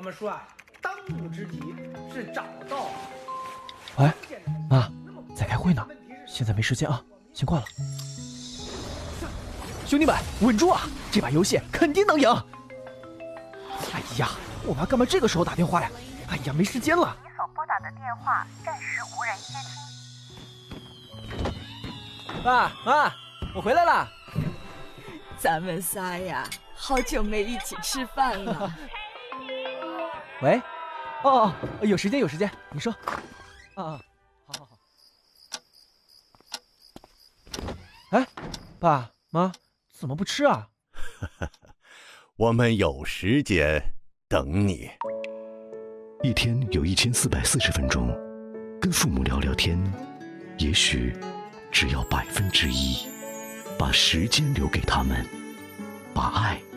么说啊？当务之急是找到。 喂，妈，在开会呢，现在没时间啊，先挂了。兄弟们，稳住啊！这把游戏肯定能赢。哎呀，我妈干嘛这个时候打电话呀？哎呀，没时间了。 你所拨打的电话暂时无人接听。 爸妈，我回来了。 咱们仨呀，好久没一起吃饭了。 喂，哦，有时间，你说。好。哎，爸妈怎么不吃啊？ 我们有时间等你。 一天有1440分钟，跟父母聊聊天，也许只要1%，把时间留给他们，把爱